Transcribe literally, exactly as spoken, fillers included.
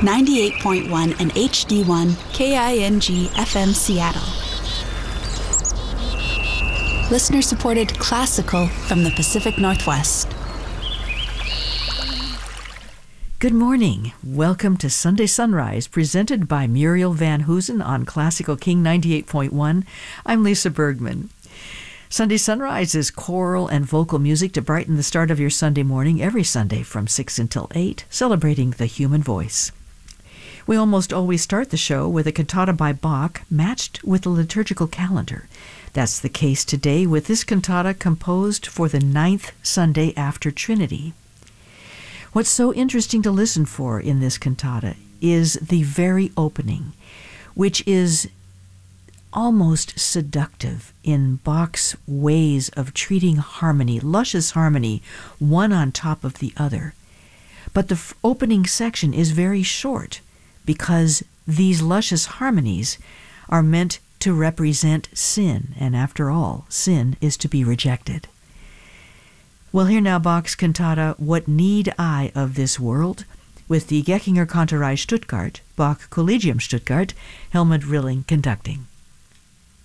ninety-eight point one and H D one K I N G F M Seattle. Listener-supported classical from the Pacific Northwest. Good morning. Welcome to Sunday Sunrise, presented by Muriel Van Hoosen on Classical King ninety-eight point one. I'm Lisa Bergman. Sunday Sunrise is choral and vocal music to brighten the start of your Sunday morning every Sunday from six until eight, celebrating the human voice. We almost always start the show with a cantata by Bach matched with the liturgical calendar. That's the case today with this cantata composed for the ninth Sunday after Trinity. What's so interesting to listen for in this cantata is the very opening, which is almost seductive in Bach's ways of treating harmony, luscious harmony, one on top of the other. But the f- opening section is very short because these luscious harmonies are meant to represent sin, and after all, sin is to be rejected. We'll hear now Bach's cantata, What Need I of This World, with the Geckinger Kantorei Stuttgart, Bach Collegium Stuttgart, Helmut Rilling conducting.